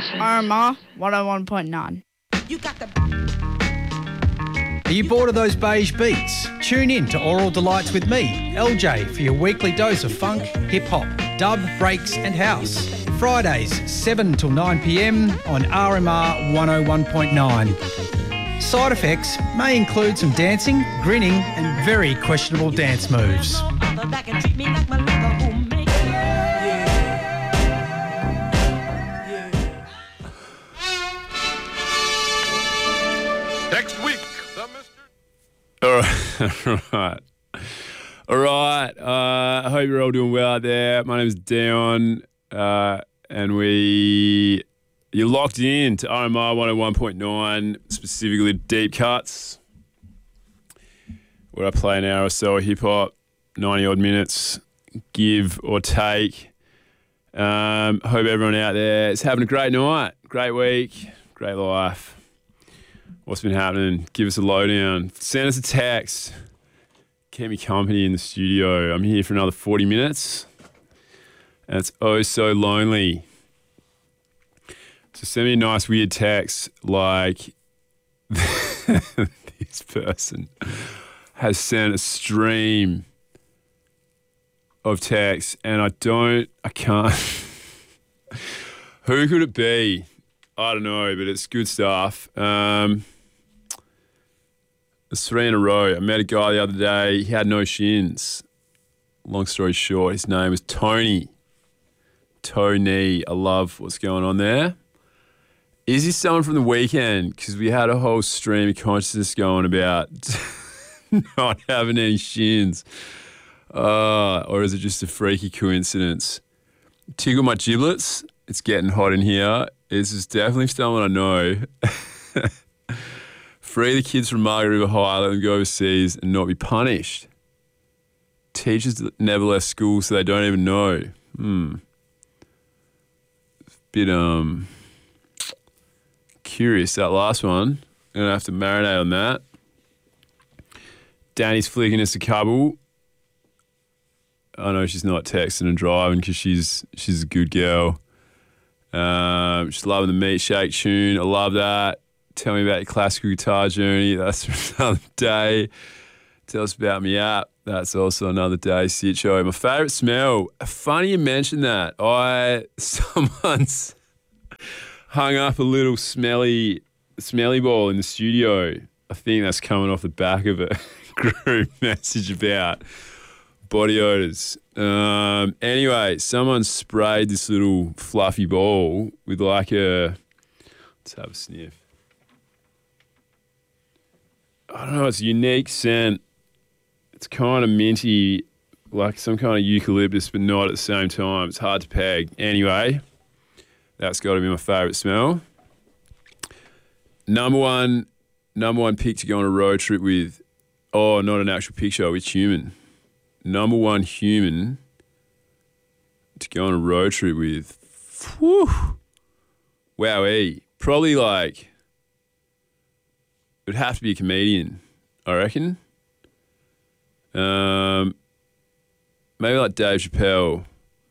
RMR 101.9. You got the... Are you bored of those beige beats? Tune in to Oral Delights with me, LJ, for your weekly dose of funk, hip-hop, dub, breaks and house. Fridays, 7 till 9 p.m. on RMR 101.9. Side effects may include some dancing, grinning and very questionable dance moves. Next week, the Mr. All right. I hope you're all doing well out there. My name is Dion, and you're locked in to RMR 101.9, specifically Deep Cuts, where I play an hour or so of hip-hop, 90-odd minutes, give or take. Hope everyone out there is having a great night, great week, great life. What's been happening? Give us a lowdown. Send us a text. Keep me company in the studio. I'm here for another 40 minutes. And it's oh so lonely. So send me a nice weird text like this person has sent a stream of texts and I can't. Who could it be? I don't know, but it's good stuff. It's 3 in a row. I met a guy the other day. He had no shins. Long story short, his name was Tony. Tony. I love what's going on there. Is he someone from the weekend? Because we had a whole stream of consciousness going about not having any shins. Or is it just a freaky coincidence? Tickle my giblets. It's getting hot in here. This is definitely someone I know. Free the kids from Margaret River High, let them go overseas and not be punished. Teachers never left school, so they don't even know. Bit curious, that last one. I'm going to have to marinate on that. Danny's flicking us a couple. I know she's not texting and driving because she's a good girl. She's loving the Meat Shake tune. I love that. Tell me about your classical guitar journey. That's for another day. Tell us about me app. That's also another day. Sitcho. My favourite smell. Funny you mentioned that. Someone's hung up a little smelly ball in the studio. I think that's coming off the back of a group message about body odours. Anyway, someone sprayed this little fluffy ball with like let's have a sniff. I don't know, it's a unique scent. It's kind of minty, like some kind of eucalyptus, but not at the same time. It's hard to peg. Anyway, that's got to be my favourite smell. Number one pick to go on a road trip with. Oh, not an actual picture, which human? Number one human to go on a road trip with. Whew. Wowee. Probably like... It would have to be a comedian, I reckon. Maybe like Dave Chappelle,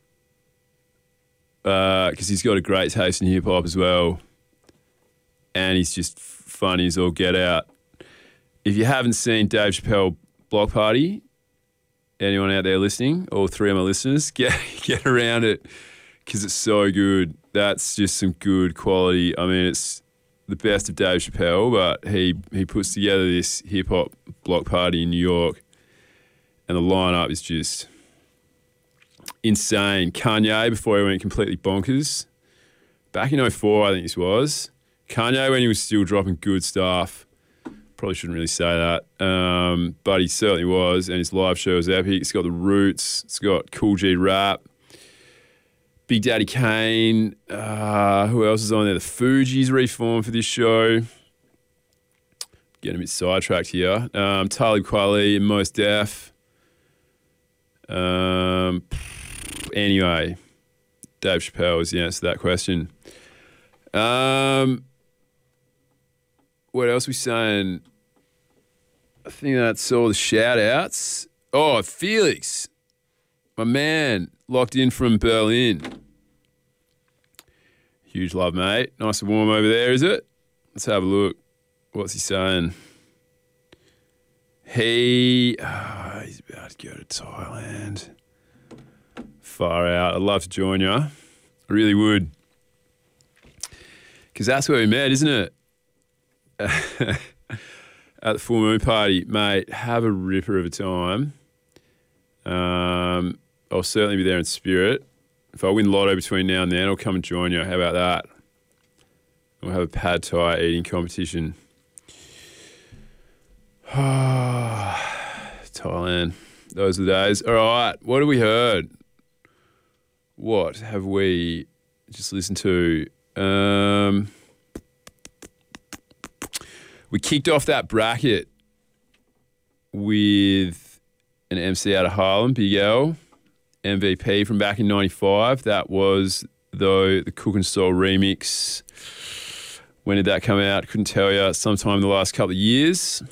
because he's got a great taste in hip hop as well, and he's just funny as all get out. If you haven't seen Dave Chappelle Block Party, anyone out there listening, all three of my listeners, get around it because it's so good. That's just some good quality. I mean, it's the best of Dave Chappelle, but he puts together this hip-hop block party in New York, and the lineup is just insane. Kanye, before he went completely bonkers, back in 2004, I think this was. Kanye, when he was still dropping good stuff, probably shouldn't really say that, but he certainly was, and his live show is epic. It's got The Roots, it's got Cool G Rap, Big Daddy Kane, who else is on there? The Fugees reformed for this show. Getting a bit sidetracked here. Talib Kweli and Mos Def. Anyway, Dave Chappelle was the answer to that question. What else we saying? I think that's all the shout-outs. Oh, Felix, my man, locked in from Berlin. Huge love, mate. Nice and warm over there, is it? Let's have a look. What's he saying? He's about to go to Thailand. Far out. I'd love to join you. I really would. Because that's where we met, isn't it? At the full moon party. Mate, have a ripper of a time. I'll certainly be there in spirit. If I win lotto between now and then, I'll come and join you. How about that? We'll have a pad thai eating competition. Thailand. Those are the days. All right. What have we heard? What have we just listened to? We kicked off that bracket with an MC out of Harlem, Big L, MVP from back in 95. That was, though, the Cook and Soul remix. When did that come out? Couldn't tell you. Sometime in the last couple of years.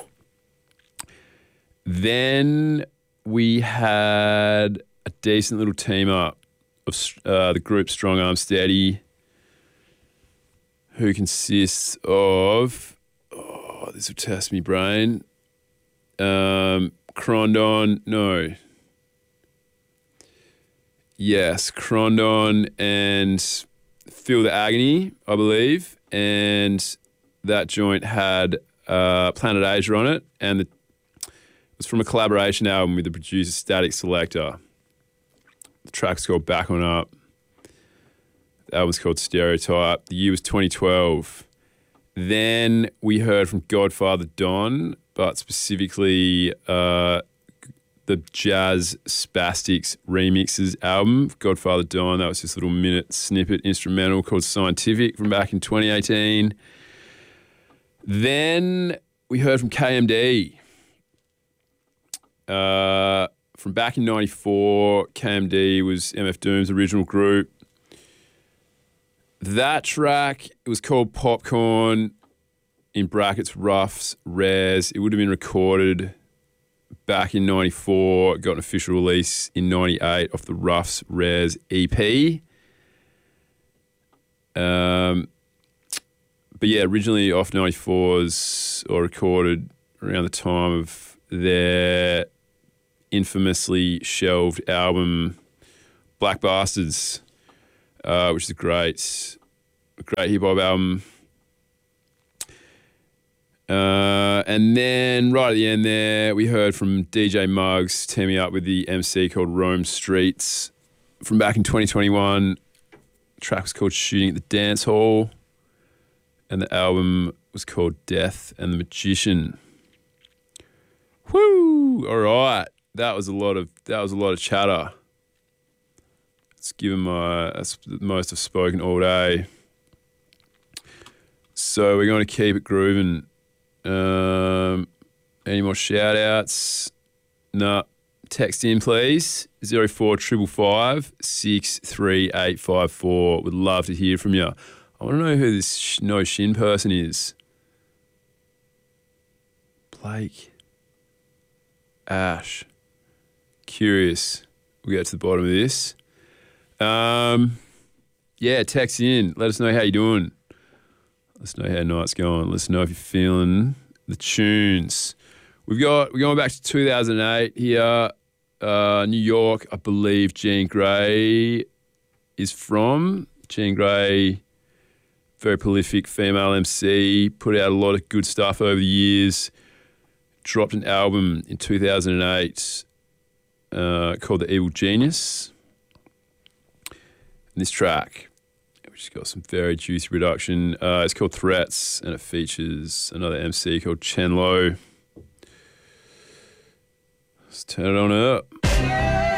Then we had a decent little team up of the group Strong Arm Steady, who consists of, this will test me brain, Crondon, no. Yes, Crondon and Feel the Agony, I believe. And that joint had Planet Asia on it. And it was from a collaboration album with the producer Static Selector. The track's called Back On Up. The album's called Stereotype. The year was 2012. Then we heard from Godfather Don, but specifically the Jazz Spastics Remixes album, Godfather Don. That was this little minute snippet instrumental called Scientific from back in 2018. Then we heard from KMD. From back in 94, KMD was MF Doom's original group. That track, it was called Popcorn, in brackets, Roughs, Rares. It would have been recorded back in 94, got an official release in 98 off the Roughs, Rares EP. But yeah, originally off 94's, or recorded around the time of their infamously shelved album Black Bastards, which is a great hip hop album. And then right at the end there, we heard from DJ Muggs teaming up with the MC called Rome Streets from back in 2021. The track was called Shooting at the Dance Hall, and the album was called Death and the Magician. Woo! All right. That was a lot of chatter. It's given that's the most I've spoken all day. So we're going to keep it grooving. Any more shout outs? No. Text in, please. 0455 63854. Would love to hear from you. I want to know who this No Shin person is. Blake. Ash. Curious. We'll get to the bottom of this. Yeah, text in. Let us know how you're doing. Let us know how night's going. Let us know if you're feeling the tunes. We're going back to 2008 here. New York, I believe Jean Grey is from. Jean Grey, very prolific female MC, put out a lot of good stuff over the years. Dropped an album in 2008 called The Evil Genius. And this track, which has got some very juicy production, it's called Threats, and it features another MC called Chen Lo. Let's turn it on up.